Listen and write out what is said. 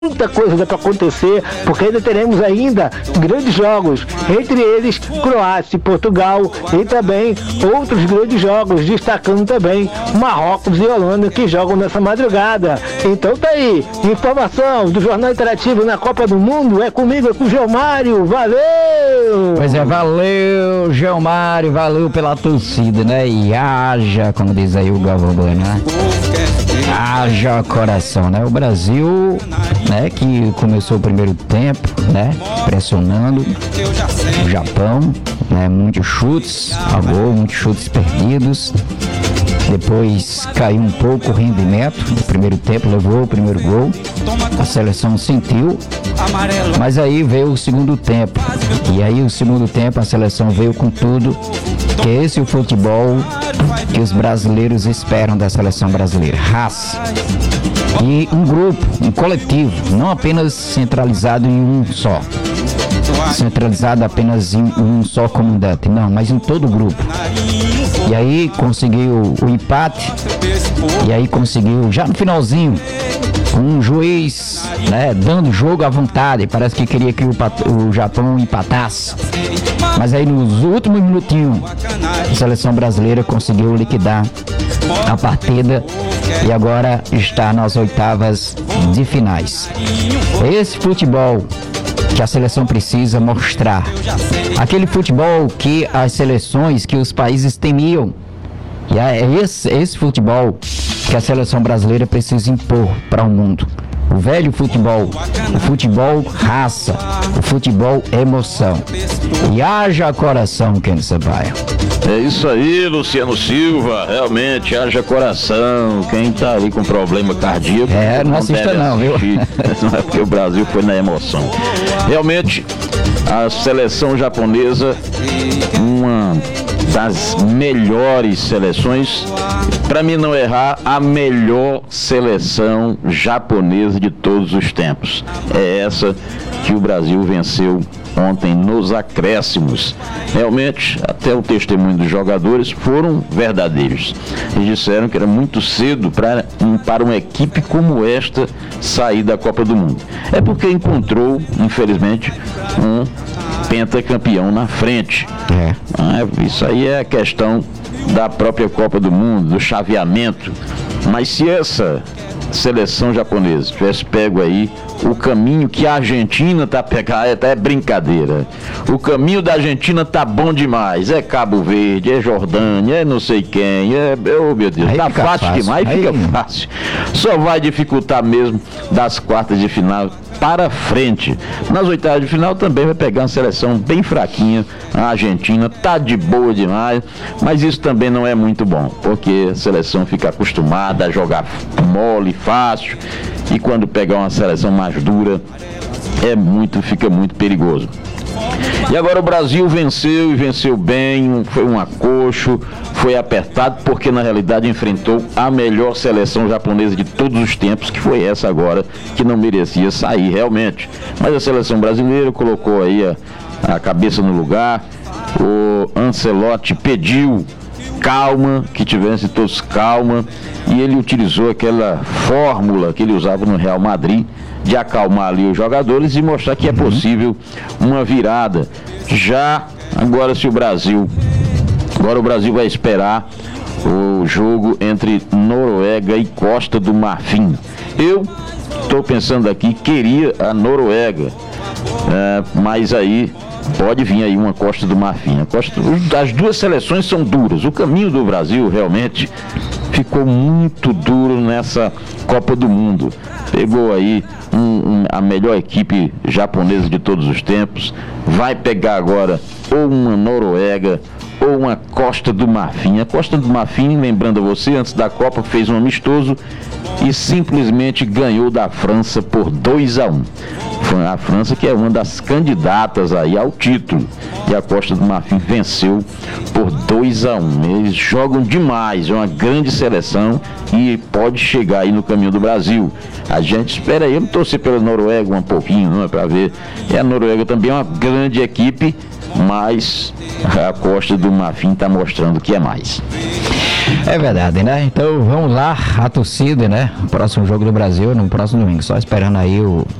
muita coisa dá para acontecer, porque ainda teremos grandes jogos, entre eles Croácia e Portugal, e também outros grandes jogos, destacando também Marrocos e Holanda, que jogam nessa madrugada. Então tá aí, informação do Jornal Interativo na Copa do Mundo, é comigo, é com o Geomário, valeu! Pois é, valeu, Geomário, valeu pela torcida, né? E haja, como diz aí o Galvão Bueno, né? Haja coração, né? O Brasil, né, que começou o primeiro tempo, né, pressionando o Japão, né, muitos chutes a gol, muitos chutes perdidos. Depois caiu um pouco o rendimento no primeiro tempo, levou o primeiro gol, a seleção sentiu, mas aí veio o segundo tempo, e aí o segundo tempo a seleção veio com tudo, que é esse o futebol que os brasileiros esperam da seleção brasileira, raça. E um grupo, um coletivo, não apenas centralizado em um só, centralizado apenas em um só comandante, não, mas em todo o grupo. E aí conseguiu o empate, e aí conseguiu, já no finalzinho, um juiz, né, dando jogo à vontade, parece que queria que o Japão empatasse, mas aí nos últimos minutinhos a seleção brasileira conseguiu liquidar a partida e agora está nas oitavas de finais. É esse futebol que a seleção precisa mostrar, aquele futebol que as seleções, que os países temiam, e é esse futebol que a seleção brasileira precisa impor para o mundo. O velho futebol, o futebol raça, o futebol emoção. E haja coração, Kenny Sampaio. É isso aí, Luciano Silva, realmente, haja coração. Quem tá ali com problema cardíaco não assista não, viu? Não é porque o Brasil foi na emoção. Realmente, a seleção japonesa, uma das melhores seleções, para mim não errar, a melhor seleção japonesa de todos os tempos. É essa que o Brasil venceu ontem nos acréscimos. Realmente, até o testemunho dos jogadores foram verdadeiros. Eles disseram que era muito cedo para uma equipe como esta sair da Copa do Mundo. É porque encontrou, infelizmente, um pentacampeão na frente. Isso aí é a questão da própria Copa do Mundo, do chaveamento. Mas se essa seleção japonesa tivesse pego aí o caminho que a Argentina tá pegando, até é brincadeira. O caminho da Argentina tá bom demais. É Cabo Verde, é Jordânia, é não sei quem, oh meu Deus, aí tá fácil demais, aí fica fácil. Só vai dificultar mesmo das quartas de final para frente. Nas oitavas de final também vai pegar uma seleção bem fraquinha. A Argentina tá de boa demais, mas isso também não é muito bom, porque a seleção fica acostumada a jogar mole, fácil, e quando pegar uma seleção mais dura, fica muito perigoso. E agora o Brasil venceu, e venceu bem, foi um acocho, foi apertado, porque na realidade enfrentou a melhor seleção japonesa de todos os tempos, que foi essa agora, que não merecia sair realmente. Mas a seleção brasileira colocou aí a cabeça no lugar. O Ancelotti pediu calma, que tivesse todos calma, e ele utilizou aquela fórmula que ele usava no Real Madrid, de acalmar ali os jogadores e mostrar que é possível uma virada. Agora o Brasil vai esperar o jogo entre Noruega e Costa do Marfim. Eu estou pensando aqui, queria a Noruega, mas aí pode vir aí uma Costa do Marfim. As duas seleções são duras. O caminho do Brasil realmente ficou muito duro nessa Copa do Mundo. Pegou aí a melhor equipe japonesa de todos os tempos. Vai pegar agora ou uma Noruega ou uma Costa do Marfim. A Costa do Marfim, lembrando a você, antes da Copa fez um amistoso e simplesmente ganhou da França por 2-1. A França, que é uma das candidatas aí ao título, e a Costa do Marfim venceu por 2-1. Eles jogam demais, é uma grande seleção e pode chegar aí no caminho do Brasil. A gente espera aí, eu torcer pela Noruega um pouquinho, não é, para ver. A Noruega também é uma grande equipe, mas a Costa do Marfim está mostrando que é mais. É verdade, né? Então vamos lá, a torcida, né? Próximo jogo do Brasil, no próximo domingo. Só esperando aí o